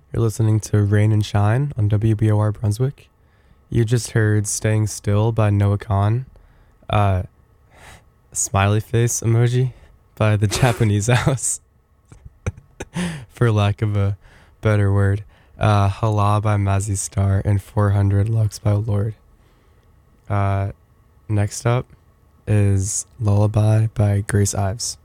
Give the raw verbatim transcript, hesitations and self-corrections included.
You're listening to Rain and Shine on W B O R Brunswick. You just heard Staying Still by Noah Kahn. Uh, smiley face emoji by the Japanese House, for lack of a better word. Uh, Hala by Mazzy Star and four hundred Lux by Lord. Uh, next up is Lullaby by Grace Ives.